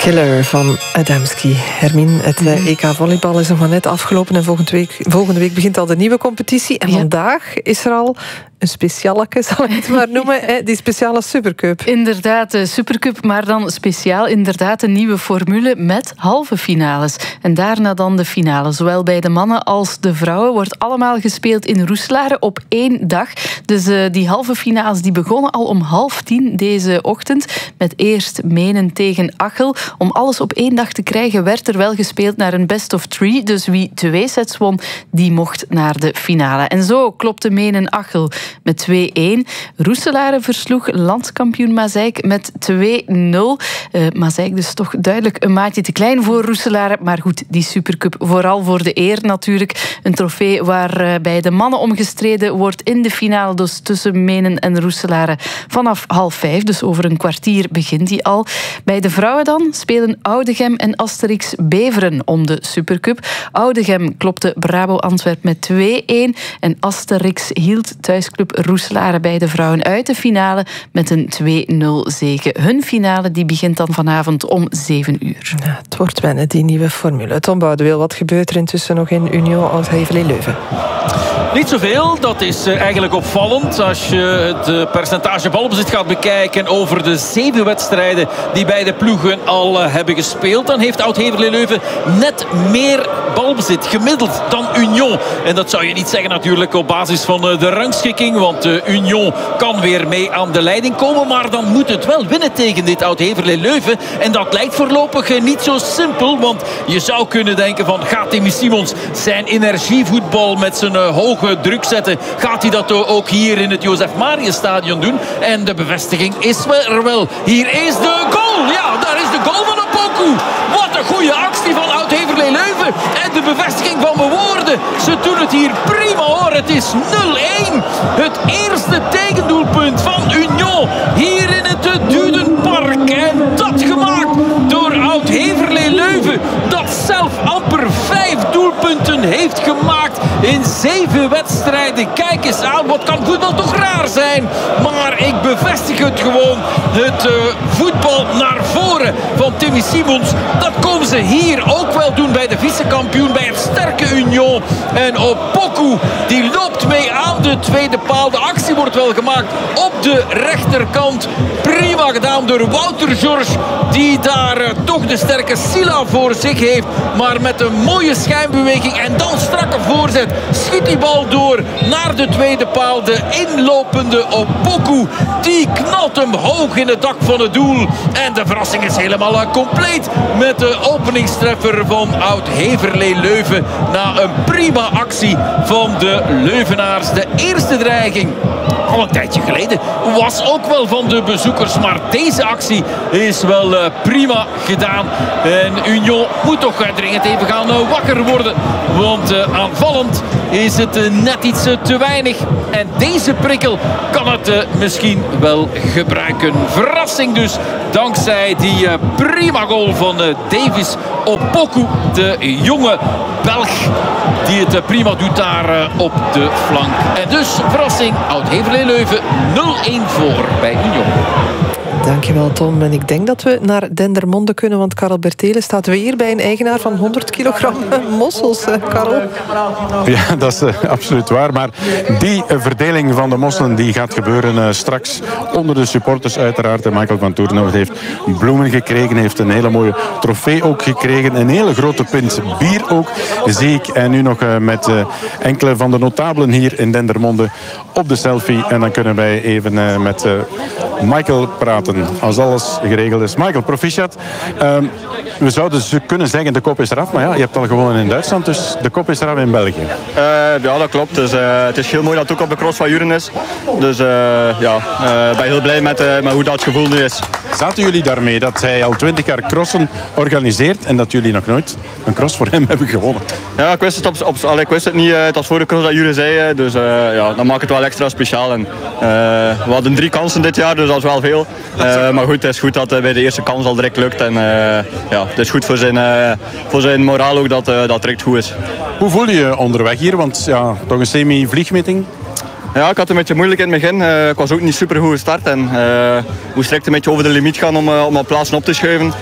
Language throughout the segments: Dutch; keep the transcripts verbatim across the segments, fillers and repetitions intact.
Killer van Adamski. Hermine, het mm-hmm. E K volleybal is nog maar net afgelopen en volgende week, volgende week begint al de nieuwe competitie. En ja. vandaag is er al een specialeke, zal ik het maar noemen, hè, die speciale Supercup. Inderdaad, de Supercup, maar dan speciaal inderdaad een nieuwe formule met halve finales. En daarna dan de finale. Zowel bij de mannen als de vrouwen wordt allemaal gespeeld in Roeselare op één dag. Dus uh, die halve finales die begonnen al om half tien deze ochtend. Met eerst Menen tegen Achel. Om alles op één dag te krijgen werd er wel gespeeld naar een best of three. Dus wie twee sets won, die mocht naar de finale. En zo klopte Menen Achel met twee-één. Roeselare versloeg landskampioen Mazeik met twee nul. Uh, Mazeik dus toch duidelijk een maatje te klein voor Roeselare. Maar goed, die Supercup vooral voor de eer natuurlijk. Een trofee waar uh, bij de mannen om gestreden wordt in de finale. Dus tussen Menen en Roeselare vanaf half vijf. Dus over een kwartier begint die al. Bij de vrouwen dan spelen Oudegem en Asterix Beveren om de Supercup. Oudegem klopte Brabo Antwerp met twee-één. En Asterix hield thuisclub Roeselare bij de vrouwen uit de finale met een twee nul zege. Hun finale die begint dan vanavond om zeven uur. Ja, het wordt wennen, die nieuwe formule. Tom Boudewil, wat gebeurt er intussen nog in Union Oud-Heverlee-Leuven? Niet zoveel, dat is eigenlijk opvallend. Als je het percentage balbezit gaat bekijken over de zeven wedstrijden die beide ploegen al hebben gespeeld, dan heeft Oud-Heverlee-Leuven net meer balbezit gemiddeld dan Union. En dat zou je niet zeggen natuurlijk op basis van de rangschikking, want Union kan weer mee aan de leiding komen, maar dan moet het wel winnen tegen dit Oud-Heverlee-Leuven. En dat lijkt voorlopig niet zo simpel, want je zou kunnen denken van, gaat Timmy Simons zijn energievoetbal met zijn hoge druk zetten? Gaat hij dat ook hier in het Jozef Mariëstadion doen? En de bevestiging is er wel. Hier is de goal. Ja, daar is de goal van Opoku. Wat een goede actie van Oud-Heverlee-Leuven. En de bevestiging van mijn woorden. Ze doen het hier prima hoor. Het is nul-één. Het eerste tegendoelpunt van Union hier in het Dudenpark. En dat gemaakt door Oud-Heverlee-Leuven. Dat zelf amper vijf doelpunten heeft gemaakt in zeven wedstrijden. Kijk eens aan, wat kan voetbal toch raar zijn. Maar ik bevestig het gewoon. Het uh, voetbal naar voren van Timmy Simons. Dat komen ze hier ook wel doen bij de vicekampioen, bij het sterke Union. En Opoku, die loopt mee aan de tweede paal. De actie wordt wel gemaakt op de rechterkant. Prima gedaan door Wouter George, die daar uh, toch de sterke Silla voor zich heeft. Maar met een mooie schijnbeweging en dan strakke voorzet schiet die bal door naar de tweede paal. De inlopende Opoku, die knalt hem hoog in het dak van het doel. En de verrassing is helemaal uh, compleet met de openingstreffer van Oud-Heverlee-Leuven. Na een prima actie van de Leuvenaars. De eerste dreiging al een tijdje geleden was ook wel van de bezoekers. Maar deze actie is wel uh, prima gedaan. En Union moet toch uh, dringend even gaan uh, wakker worden. Want uh, aanvallend is het uh, net iets uh, te weinig. En deze prikkel kan het uh, misschien wel gebruiken. Verrassing dus dankzij die uh, prima goal van uh, Davis Opoku. De jonge Belg die het uh, prima doet daar uh, op de flank. En dus verrassing, Oud-Heverlee-Leuven nul-één voor bij Union. Dankjewel Tom. En ik denk dat we naar Dendermonde kunnen, want Karel Bertelen staat weer bij een eigenaar van honderd kilogram mossels. Karel? Ja, dat is uh, absoluut waar. Maar die uh, verdeling van de mosselen die gaat gebeuren uh, straks onder de supporters uiteraard. En Michael van Toornhout heeft bloemen gekregen, heeft een hele mooie trofee ook gekregen. Een hele grote pint bier ook, zie ik. En nu nog uh, met uh, enkele van de notabelen hier in Dendermonde op de selfie. En dan kunnen wij even uh, met uh, Michael praten. Als alles geregeld is. Michael, proficiat. Uh, we zouden dus kunnen zeggen de kop is eraf. Maar ja, je hebt al gewonnen in Duitsland. Dus de kop is eraf in België. Uh, ja, dat klopt. Dus, uh, het is heel mooi dat het ook op de cross van Juren is. Dus uh, ja, ik uh, ben heel blij met, uh, met hoe dat gevoel nu is. Zaten jullie daarmee dat hij al twintig jaar crossen organiseert en dat jullie nog nooit een cross voor hem hebben gewonnen? Ja, ik wist het, op, op, allee, ik wist het niet. Uh, het was voor de cross dat Juren zei. Uh, dus uh, ja, dat maakt het wel extra speciaal. En, uh, we hadden drie kansen dit jaar, dus dat is wel veel. Uh, maar goed, het is goed dat het bij de eerste kans al direct lukt. En uh, ja, het is goed voor zijn, uh, voor zijn moraal ook dat uh, dat direct goed is. Hoe voel je je onderweg hier? Want ja, toch een semi-vliegmeeting? Ja, ik had een beetje moeilijk in het begin. Uh, ik was ook niet super goed gestart. En uh, moest direct een beetje over de limiet gaan om, uh, om mijn plaatsen op te schuiven.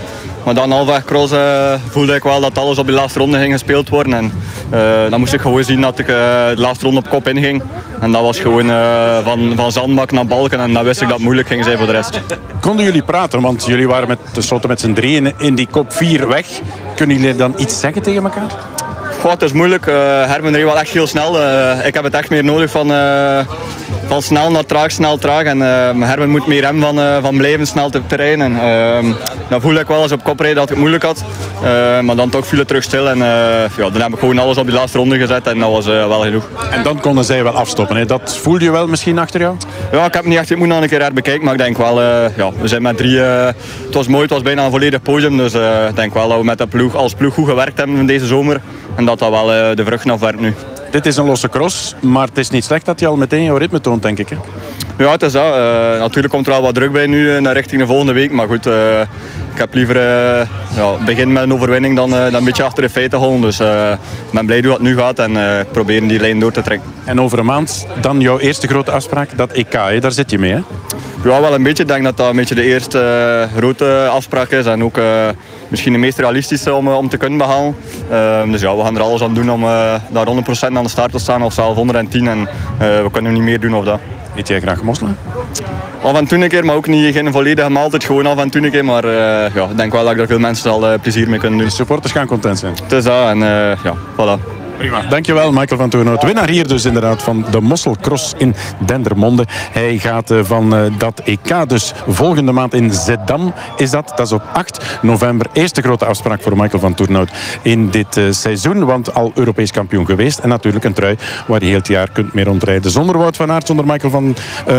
Maar dan halfweg cross uh, voelde ik wel dat alles op de laatste ronde ging gespeeld worden. En uh, dan moest ik gewoon zien dat ik uh, de laatste ronde op kop inging. En dat was gewoon uh, van, van zandbak naar balken. En dan wist ik dat het moeilijk ging zijn voor de rest. Konden jullie praten? Want jullie waren met, tenslotte met z'n drieën in die kop vier weg. Kunnen jullie dan iets zeggen tegen elkaar? Goh, het is moeilijk. Uh, Herman reed wel echt heel snel. Uh, ik heb het echt meer nodig van, uh, van snel naar traag, snel traag. En uh, Herman moet meer hem van, uh, van blijven snel te rijden. Uh, dan voelde ik wel als ik op kop reed dat ik het moeilijk had. Uh, maar dan toch viel het terug stil. En uh, ja, dan heb ik gewoon alles op die laatste ronde gezet. En dat was uh, wel genoeg. En dan konden zij wel afstoppen. Hè? Dat voelde je wel misschien achter jou? Ja, ik heb niet echt, ik moet nog een keer herbekijken. Maar ik denk wel, uh, ja, we zijn met drie. Uh, het was mooi, het was bijna een volledig podium. Dus uh, ik denk wel dat we met de ploeg, als ploeg goed gewerkt hebben deze zomer. En dat dat wel uh, de vruchten afwerpt nu. Dit is een losse cross, maar het is niet slecht dat je al meteen jouw ritme toont, denk ik. Hè? Ja, het is dat. Uh, natuurlijk komt er wel wat druk bij nu uh, naar richting de volgende week. Maar goed, uh, ik heb liever uh, ja, begin met een overwinning dan, uh, dan een beetje achter de feiten houden. Dus uh, ik ben blij hoe het nu gaat en uh, proberen die lijn door te trekken. En over een maand dan jouw eerste grote afspraak, dat E K. Hè? Daar zit je mee, hè? Ja, wel een beetje. Ik denk dat dat een beetje de eerste uh, grote afspraak is. En ook uh, misschien de meest realistische om, uh, om te kunnen behalen. Uh, dus ja, we gaan er alles aan doen om uh, daar honderd procent aan de start te staan. Of zelfs honderdtien. En uh, we kunnen niet meer doen of dat. Eet jij graag mosselen? Af en toe een keer, maar ook niet geen volledige maaltijd. Gewoon af en toe een keer. Maar uh, ja, ik denk wel dat er veel mensen al uh, plezier mee kunnen doen. De supporters gaan content zijn. Het is dat en uh, ja, voilà. Prima. Dankjewel, Michael van Toornout. Winnaar hier dus inderdaad van de Mosselcross in Dendermonde. Hij gaat uh, van uh, dat E K dus volgende maand in Zeddam. Is dat? Dat is op acht november. Eerste grote afspraak voor Michael van Toornout in dit uh, seizoen. Want al Europees kampioen geweest. En natuurlijk een trui waar je heel het jaar kunt mee rondrijden. Zonder Wout van Aert, zonder Michael van...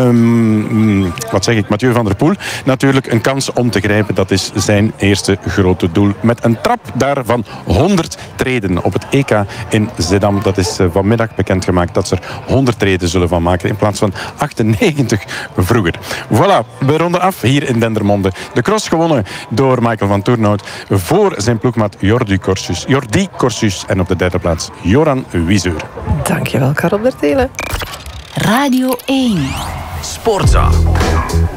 Um, wat zeg ik? Mathieu van der Poel. Natuurlijk een kans om te grijpen. Dat is zijn eerste grote doel. Met een trap daar van honderd treden op het E K in Zeddam. Dat is uh, vanmiddag bekendgemaakt dat ze er honderd treden zullen van maken in plaats van achtennegentig vroeger. Voilà, we ronden af hier in Dendermonde. De cross gewonnen door Michael van Toornout voor zijn ploegmaat Jordi Corsus. Jordi Corsus en op de derde plaats Joran Wieseur. Dankjewel, Karel Bertelen. Radio één. Sportza.